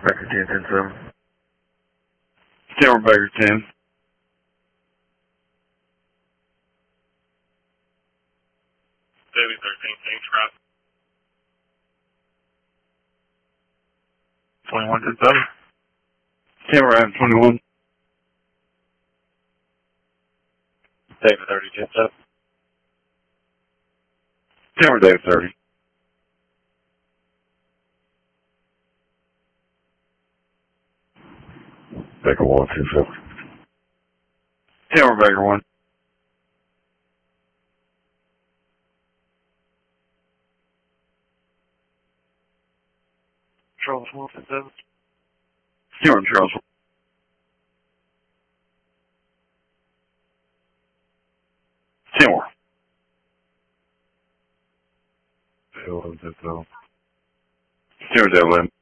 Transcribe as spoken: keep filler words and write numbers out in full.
Baker ten, ten seven. Tower Baker ten. Daily thirteen, thanks, Rob. twenty-one, ten seven. Tower Ram twenty-one. David thirty, ten seven. Tower David thirty. Baker one, two seven. Tower Baker one. Charles one, ten seven. Tower Charles. Tower. eleven, ten seven. Tower Devlin.